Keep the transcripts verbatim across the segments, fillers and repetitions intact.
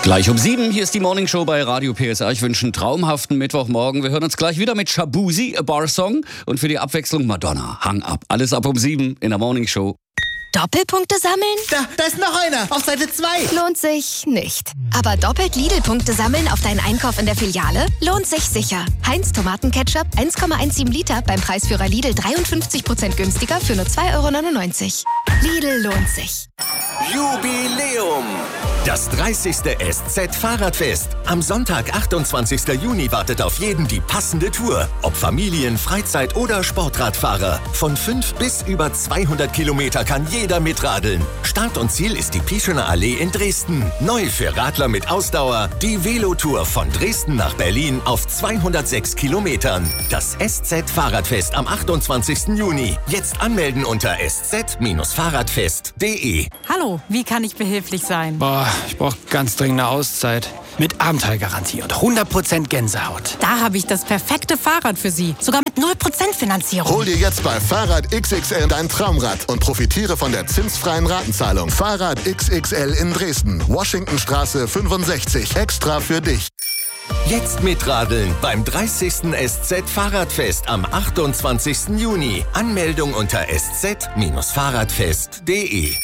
Gleich um sieben, hier ist die Morning Show bei Radio P S R. Ich wünsche einen traumhaften Mittwochmorgen. Wir hören uns gleich wieder mit Shabuzi, a Bar-Song. Und für die Abwechslung Madonna, Hang Up. Alles ab um sieben in der Morning Show. Doppelpunkte sammeln? Da, da ist noch einer, auf Seite zwei. Lohnt sich nicht. Aber doppelt Lidl-Punkte sammeln auf deinen Einkauf in der Filiale? Lohnt sich sicher. Heinz Tomatenketchup eins Komma siebzehn Liter beim Preisführer Lidl dreiundfünfzig Prozent günstiger für nur zwei Euro neunundneunzig. Lidl lohnt sich. Jubiläum! Das dreißigste S Z-Fahrradfest. Am Sonntag, achtundzwanzigsten Juni, wartet auf jeden die passende Tour. Ob Familien-, Freizeit- oder Sportradfahrer. Von fünf bis über zweihundert Kilometer kann jeder mitradeln. Start und Ziel ist die Pieschener Allee in Dresden. Neu für Radler mit Ausdauer, die Velotour von Dresden nach Berlin auf zweihundertsechs Kilometern. Das S Z-Fahrradfest am achtundzwanzigsten Juni. Jetzt anmelden unter s z fahrradfest punkt de. Hallo, wie kann ich behilflich sein? Boah, ich brauche ganz dringend eine Auszeit. Mit Abenteuergarantie und hundert Prozent Gänsehaut. Da habe ich das perfekte Fahrrad für Sie. Sogar mit null Prozent Finanzierung. Hol dir jetzt bei Fahrrad X X L dein Traumrad und profitiere von der zinsfreien Ratenzahlung. Fahrrad X X L in Dresden. Washingtonstraße fünfundsechzig. Extra für dich. Jetzt mitradeln beim dreißigsten S Z-Fahrradfest am achtundzwanzigsten Juni. Anmeldung unter s z fahrradfest punkt de.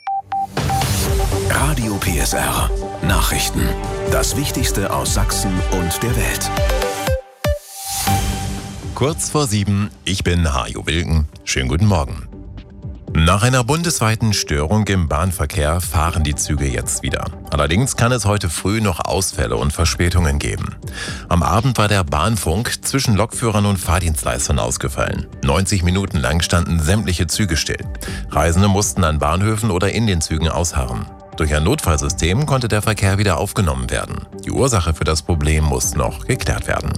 Radio P S R. Nachrichten. Das Wichtigste aus Sachsen und der Welt. Kurz vor sieben, ich bin Hajo Wilken. Schönen guten Morgen. Nach einer bundesweiten Störung im Bahnverkehr fahren die Züge jetzt wieder. Allerdings kann es heute früh noch Ausfälle und Verspätungen geben. Am Abend war der Bahnfunk zwischen Lokführern und Fahrdienstleistern ausgefallen. neunzig Minuten lang standen sämtliche Züge still. Reisende mussten an Bahnhöfen oder in den Zügen ausharren. Durch ein Notfallsystem konnte der Verkehr wieder aufgenommen werden. Die Ursache für das Problem muss noch geklärt werden.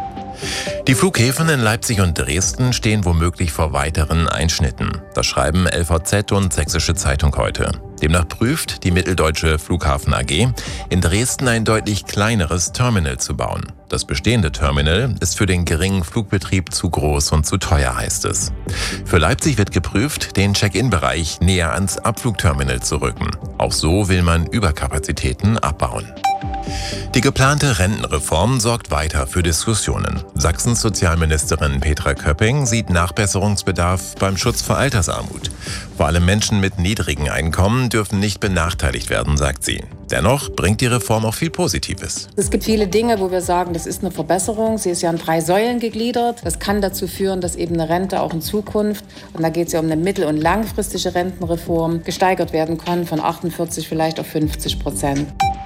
Die Flughäfen in Leipzig und Dresden stehen womöglich vor weiteren Einschnitten. Das schreiben L V Z und Sächsische Zeitung heute. Demnach prüft die Mitteldeutsche Flughafen A G, in Dresden ein deutlich kleineres Terminal zu bauen. Das bestehende Terminal ist für den geringen Flugbetrieb zu groß und zu teuer, heißt es. Für Leipzig wird geprüft, den Check-in-Bereich näher ans Abflugterminal zu rücken. Auch so will man Überkapazitäten abbauen. Die geplante Rentenreform sorgt weiter für Diskussionen. Sachsens Sozialministerin Petra Köpping sieht Nachbesserungsbedarf beim Schutz vor Altersarmut. Vor allem Menschen mit niedrigen Einkommen dürfen nicht benachteiligt werden, sagt sie. Dennoch bringt die Reform auch viel Positives. Es gibt viele Dinge, wo wir sagen, das ist eine Verbesserung. Sie ist ja in drei Säulen gegliedert. Das kann dazu führen, dass eben eine Rente auch in Zukunft, und da geht es ja um eine mittel- und langfristige Rentenreform, gesteigert werden kann von achtundvierzig vielleicht auf fünfzig Prozent.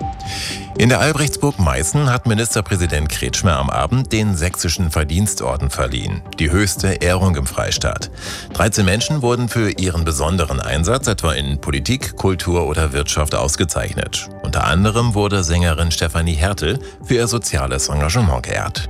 In der Albrechtsburg Meißen hat Ministerpräsident Kretschmer am Abend den Sächsischen Verdienstorden verliehen, die höchste Ehrung im Freistaat. dreizehn Menschen wurden für ihren besonderen Einsatz etwa in Politik, Kultur oder Wirtschaft ausgezeichnet. Unter anderem wurde Sängerin Stefanie Hertel für ihr soziales Engagement geehrt.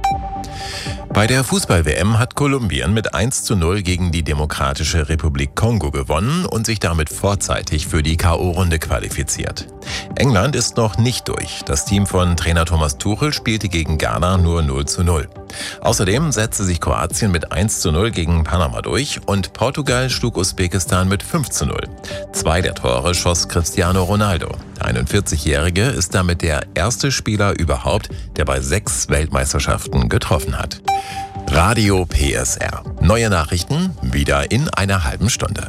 Bei der Fußball-W M hat Kolumbien mit eins zu null gegen die Demokratische Republik Kongo gewonnen und sich damit vorzeitig für die K O-Runde qualifiziert. England ist noch nicht durch. Das Team von Trainer Thomas Tuchel spielte gegen Ghana nur null zu null. Außerdem setzte sich Kroatien mit eins zu null gegen Panama durch und Portugal schlug Usbekistan mit fünf zu null. Zwei der Tore schoss Cristiano Ronaldo. Der einundvierzigjährige ist damit der erste Spieler überhaupt, der bei sechs Weltmeisterschaften getroffen hat. Radio P S R. Neue Nachrichten wieder in einer halben Stunde.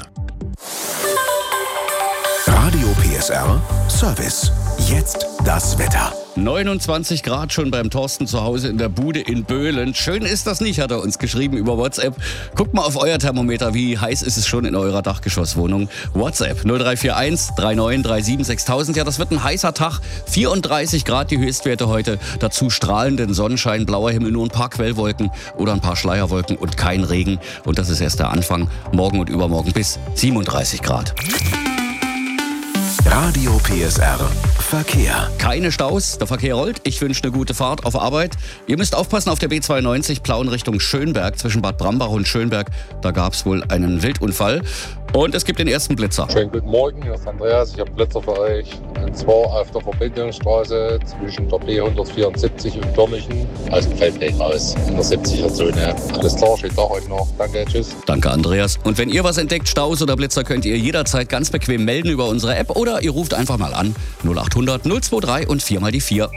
Radio P S R Service. Jetzt das Wetter. neunundzwanzig Grad schon beim Thorsten zu Hause in der Bude in Böhlen. Schön ist das nicht, hat er uns geschrieben über WhatsApp. Guckt mal auf euer Thermometer, wie heiß ist es schon in eurer Dachgeschosswohnung. WhatsApp null drei vier eins drei neun drei sieben sechstausend. Ja, das wird ein heißer Tag. vierunddreißig Grad die Höchstwerte heute. Dazu strahlenden Sonnenschein, blauer Himmel, nur ein paar Quellwolken oder ein paar Schleierwolken und kein Regen. Und das ist erst der Anfang. Morgen und übermorgen bis siebenunddreißig Grad. Radio P S R Verkehr. Keine Staus, der Verkehr rollt. Ich wünsche eine gute Fahrt auf Arbeit. Ihr müsst aufpassen auf der B zweiundneunzig, Plauen Richtung Schönberg, zwischen Bad Brambach und Schönberg. Da gab es wohl einen Wildunfall. Und es gibt den ersten Blitzer. Schönen guten Morgen, hier ist Andreas. Ich habe Blitzer für euch. Und zwar auf der Verbindungsstraße zwischen der B hundertvierundsiebzig und Dörnichen aus dem Feldweg raus in der siebziger-Zone. Alles klar, schönen Tag euch noch. Danke, tschüss. Danke, Andreas. Und wenn ihr was entdeckt, Staus oder Blitzer, könnt ihr jederzeit ganz bequem melden über unsere App oder ihr ruft einfach mal an. null acht hundert null drei und vier mal die vier.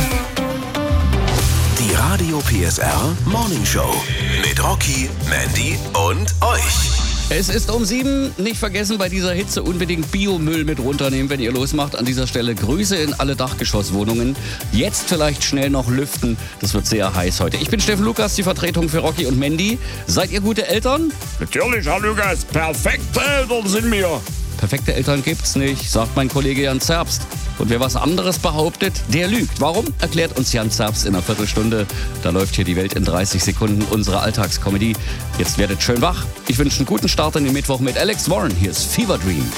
Die Radio P S R Morning Show mit Rocky, Mandy und euch. Es ist um sieben. Nicht vergessen, bei dieser Hitze unbedingt Biomüll mit runternehmen, wenn ihr losmacht. An dieser Stelle Grüße in alle Dachgeschosswohnungen. Jetzt vielleicht schnell noch lüften. Das wird sehr heiß heute. Ich bin Steffen Lukas, die Vertretung für Rocky und Mandy. Seid ihr gute Eltern? Natürlich, Herr Lukas. Perfekte Eltern sind wir. Perfekte Eltern gibt's nicht, sagt mein Kollege Jan Zerbst. Und wer was anderes behauptet, der lügt. Warum? Erklärt uns Jan Zerbst in einer Viertelstunde. Da läuft hier die Welt in dreißig Sekunden, unsere Alltagskomödie. Jetzt werdet schön wach. Ich wünsche einen guten Start in den Mittwoch mit Alex Warren. Hier ist Fever Dream.